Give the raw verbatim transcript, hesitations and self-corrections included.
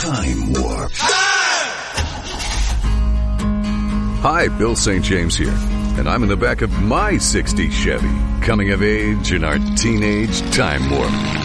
Time Warp. Hi, Bill Saint James here, and I'm in the back of my sixties Chevy, coming of age in our teenage time warp.